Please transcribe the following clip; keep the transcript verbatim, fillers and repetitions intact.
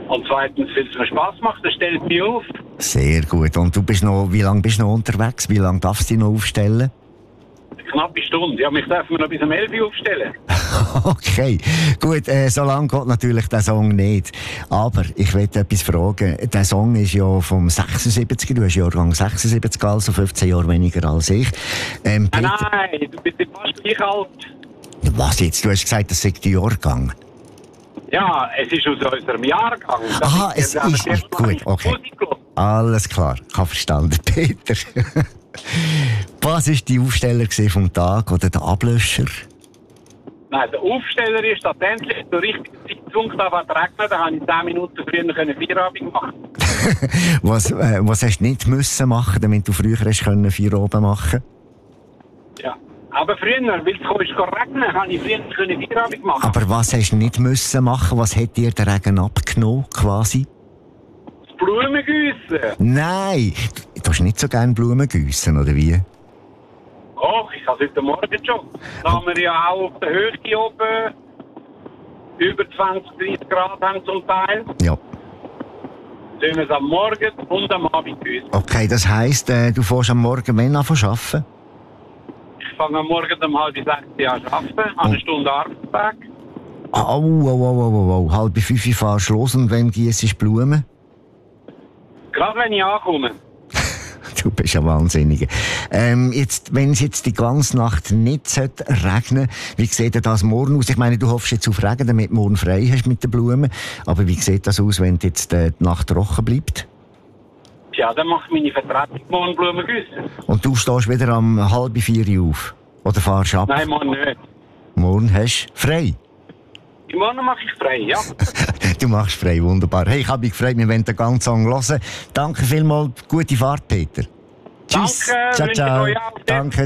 Und zweitens, weil es mir Spass macht, das stellt mich auf. Sehr gut. Und du bist noch, wie lange bist du noch unterwegs? Wie lange darfst du dich noch aufstellen? Eine knappe Stunde. Ja, mich dürfen wir noch bis um elf Uhr aufstellen. Okay, gut, äh, so lange geht natürlich der Song nicht. Aber ich will etwas fragen. Der Song ist ja vom sechsundsiebziger, du hast Jahrgang sechsundsiebzig, also fünfzehn Jahre weniger als ich. Ähm, Nein, nein, du bist fast gleich alt. Was jetzt? Du hast gesagt, das sei der Jahrgang. Ja, es ist aus unserem Jahrgang. Das Aha, es ja ist nicht gut, okay. Alles klar, ich habe verstanden, Peter. Was war die Aufsteller vom Tag oder der Ablöscher? Nein, der Aufsteller ist tatsächlich der richtige Zeitpunkt, aber es regnet, da konnte ich zehn Minuten früher Feierabend machen. was, äh, was hast du nicht müssen machen, damit du früher hast können Feierabend machen? Ja, aber früher, weil es regnen konnte ich früher Feierabend machen. Aber was hast du nicht müssen machen? Was hat dir der Regen abgenommen, quasi? Das Blumengießen. Nein, du darfst nicht so gerne Blumen gießen, oder wie? Ach, ich habe heute Morgen schon. Da haben wir ja auch auf der Höhe oben über zwanzig, dreißig Grad haben zum Teil. Ja. Sollen wir es am Morgen und am Abend gießen. Okay, das heisst, äh, du fährst am Morgen wann an zu arbeiten? Ich fange am Morgen um halb sechs an zu arbeiten, oh. Eine Stunde Arbeitstag. Au, au, au, au, au, halb fünf Uhr fahrst du los und wann gießt du Blumen? Gerade wenn ich ankomme. Du bist ja wahnsinnig. Ähm, jetzt, wenn es jetzt die ganze Nacht nicht regnen sollte, wie sieht das morgen aus? Ich meine, du hoffst jetzt auf Regen, damit du morgen frei hast mit den Blumen. Aber wie sieht das aus, wenn jetzt äh, die Nacht trocken bleibt? Ja, dann macht meine Vertretung morgen Blumen gießen. Und du stehst wieder um halb vier Uhr auf? Oder fahrst ab? Nein, morgen nicht. Morgen hast du frei? Morgen mache ich frei, ja. Du machst frei, wunderbar. Hey, ich habe mich gefreut, wir wollen den ganzen Song hören. Danke vielmals, gute Fahrt, Peter. Tschüss. Danke, ciao, ciao. wünsche euch auch. Danke.